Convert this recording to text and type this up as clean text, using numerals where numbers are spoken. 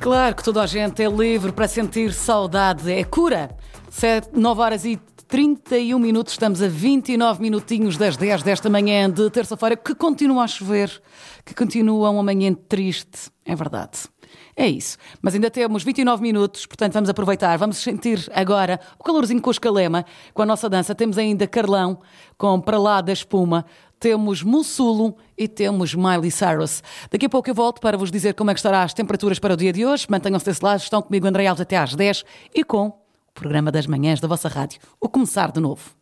Claro que toda a gente é livre para sentir saudade. É cura. 9 horas e 31 minutos. Estamos a 29 minutinhos das 10 desta manhã de terça-feira, que continua a chover, que continua um amanhã triste. É verdade. É isso. Mas ainda temos 29 minutos, portanto vamos aproveitar. Vamos sentir agora o calorzinho com o Escalema, com a nossa dança. Temos ainda Carlão, com Para Lá da Espuma. Temos Mussulo e temos Miley Cyrus. Daqui a pouco eu volto para vos dizer como é que estarão as temperaturas para o dia de hoje. Mantenham-se desse lado. Estão comigo, André Alves, até às 10 e com o programa das manhãs da vossa rádio. O Começar de Novo.